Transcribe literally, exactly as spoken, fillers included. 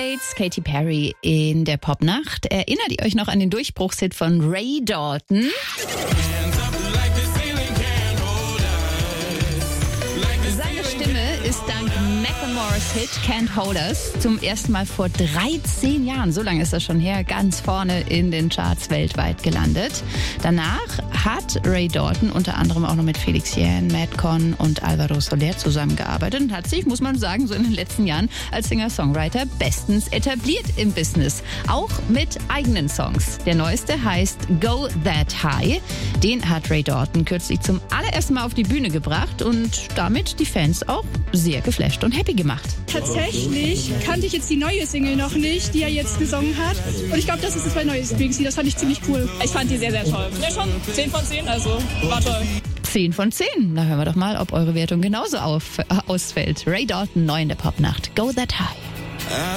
Straits, Katy Perry in der Popnacht. Erinnert ihr euch noch an den Durchbruchshit von Ray Dalton? Seine Stimme ist dank Macklemores Hit Can't Hold Us zum ersten Mal vor dreizehn Jahren, so lange ist das schon her, ganz vorne in den Charts weltweit gelandet. Danach hat Ray Dalton unter anderem auch noch mit Felix Jähn, Matt Conn und Alvaro Soler zusammengearbeitet und hat sich, muss man sagen, so in den letzten Jahren als Singer-Songwriter bestens etabliert im Business. Auch mit eigenen Songs. Der neueste heißt Go That High. Den hat Ray Dalton kürzlich zum allerersten Mal auf die Bühne gebracht und damit die Fans auch sehr geflasht und happy gemacht. Tatsächlich kannte ich jetzt die neue Single noch nicht, die er jetzt gesungen hat. Und ich glaube, das ist das mein neues Lieblingslied. Das fand ich ziemlich cool. Ich fand die sehr, sehr toll. Ja, schon zehn von zehn, also war toll. zehn von zehn. Na, hören wir doch mal, ob eure Wertung genauso auf, äh, ausfällt. Ray Dalton, neu in der Popnacht. Go That High.